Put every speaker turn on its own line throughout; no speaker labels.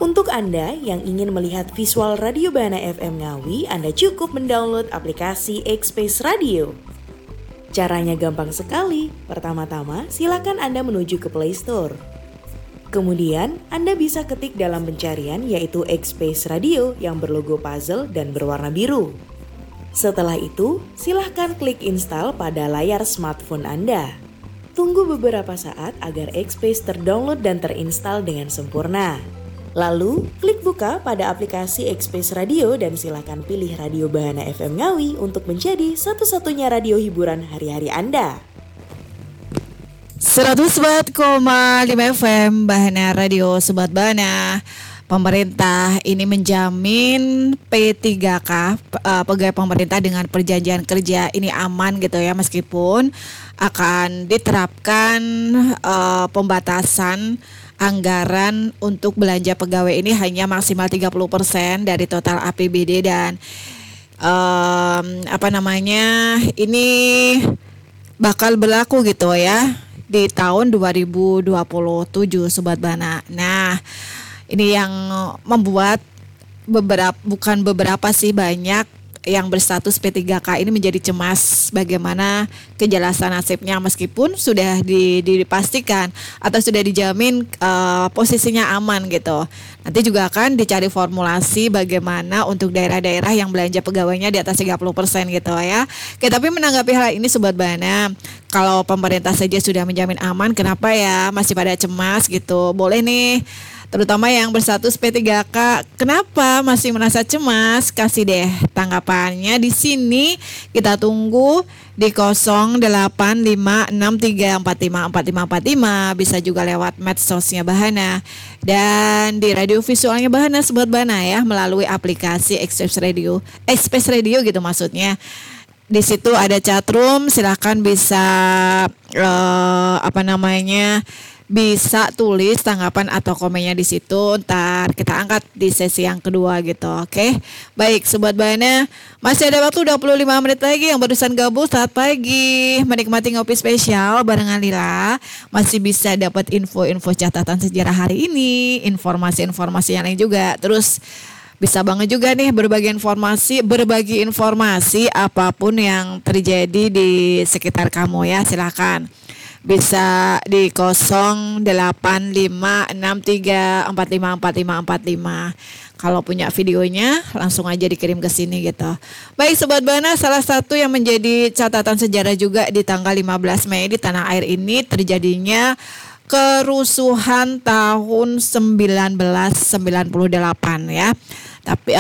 Untuk Anda yang ingin melihat visual Radio Bahana FM Ngawi, Anda cukup mendownload aplikasi X-Space Radio. Caranya gampang sekali. Pertama-tama, silakan Anda menuju ke Play Store. Kemudian, Anda bisa ketik dalam pencarian yaitu X-Space Radio yang berlogo puzzle dan berwarna biru. Setelah itu, silahkan klik install pada layar smartphone Anda. Tunggu beberapa saat agar X-Space terdownload dan terinstall dengan sempurna. Lalu, klik buka pada aplikasi X-Space Radio dan silakan pilih Radio Bahana FM Ngawi untuk menjadi satu-satunya radio hiburan hari-hari Anda.
104,5 FM Bahana Radio Sobat Bahana. Pemerintah ini menjamin P3K pegawai pemerintah dengan perjanjian kerja ini aman gitu ya, meskipun akan diterapkan pembatasan anggaran untuk belanja pegawai ini hanya maksimal 30% dari total APBD dan ini bakal berlaku gitu ya di tahun 2027 Sobat Bana. Nah, ini yang membuat banyak yang berstatus P3K ini menjadi cemas bagaimana kejelasan nasibnya, meskipun sudah dipastikan atau sudah dijamin posisinya aman gitu. Nanti juga akan dicari formulasi bagaimana untuk daerah-daerah yang belanja pegawainya di atas 30% gitu ya. Oke, tapi menanggapi hal ini Sobat Bana, kalau pemerintah saja sudah menjamin aman, kenapa ya masih pada cemas gitu? Boleh nih, terutama yang berstatus P3K, kenapa masih merasa cemas? Kasih deh tanggapannya di sini. Kita tunggu di 085634545545, bisa juga lewat medsosnya Bahana dan di radio visualnya Bahana Sobat Bana ya, melalui aplikasi X-Space Radio gitu maksudnya. Di situ ada chatroom, silahkan bisa bisa tulis tanggapan atau komennya di situ. Ntar kita angkat di sesi yang kedua gitu. Oke. Baik Sobat Bahana, masih ada waktu 25 menit lagi yang barusan gabung. Selamat pagi, menikmati ngopi spesial barengan Lila. Masih bisa dapat info-info catatan sejarah hari ini, informasi-informasi yang lain juga. Terus bisa banget juga nih berbagi informasi apapun yang terjadi di sekitar kamu ya, silakan. Bisa di 085634545545. Kalau punya videonya langsung aja dikirim ke sini gitu. Baik Sobat Bana, salah satu yang menjadi catatan sejarah juga di tanggal 15 Mei di tanah air ini terjadinya kerusuhan tahun 1998 ya. Tapi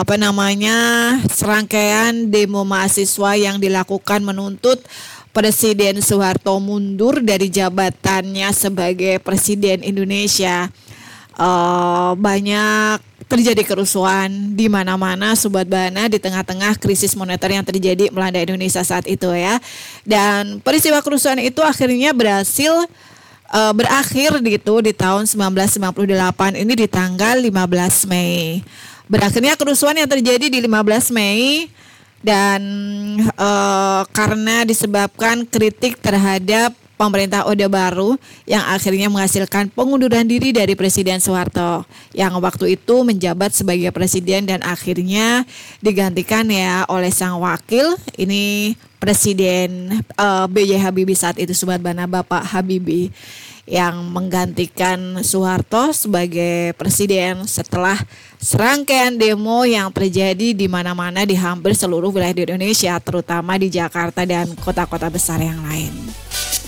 serangkaian demo mahasiswa yang dilakukan menuntut Presiden Soeharto mundur dari jabatannya sebagai Presiden Indonesia. Banyak terjadi kerusuhan di mana-mana Sobat Bana di tengah-tengah krisis moneter yang terjadi melanda Indonesia saat itu ya. Dan peristiwa kerusuhan itu akhirnya berakhir gitu di tahun 1998 ini di tanggal 15 Mei. Berakhirnya kerusuhan yang terjadi di 15 Mei dan karena disebabkan kritik terhadap pemerintah Orde Baru yang akhirnya menghasilkan pengunduran diri dari Presiden Soeharto yang waktu itu menjabat sebagai presiden dan akhirnya digantikan ya oleh sang wakil, ini Presiden B.J. Habibie saat itu Sobat Bana, Bapak Habibie, yang menggantikan Soeharto sebagai presiden setelah serangkaian demo yang terjadi di mana-mana di hampir seluruh wilayah di Indonesia, terutama di Jakarta dan kota-kota besar yang lain.